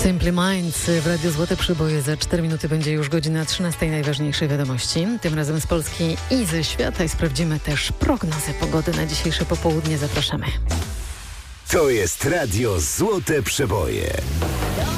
Simple Minds w Radiu Złote Przyboje. Za 4 minuty będzie już godzina 13. Najważniejszej wiadomości. Tym razem z Polski i ze świata. I sprawdzimy też prognozę pogody na dzisiejsze popołudnie. Zapraszamy. To jest Radio Złote Przeboje.